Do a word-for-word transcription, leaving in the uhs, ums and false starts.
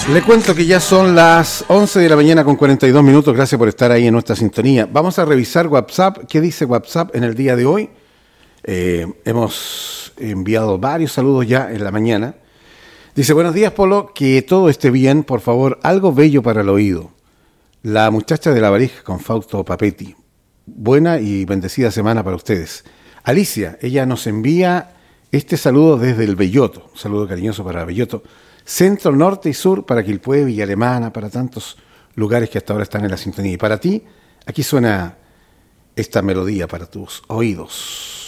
Le cuento que ya son las once de la mañana con cuarenta y dos minutos. Gracias por estar ahí en nuestra sintonía. Vamos a revisar WhatsApp. ¿Qué dice WhatsApp en el día de hoy? Eh, hemos enviado varios saludos ya en la mañana. Dice, buenos días, Polo, que todo esté bien. Por favor, algo bello para el oído. La muchacha de la varija con Fausto Papetti. Buena y bendecida semana para ustedes. Alicia, ella nos envía este saludo desde el Belloto. Un saludo cariñoso para Belloto. Centro, norte y sur, para Quilpué, Villa Alemana, para tantos lugares que hasta ahora están en la sintonía. Y para ti, aquí suena esta melodía para tus oídos.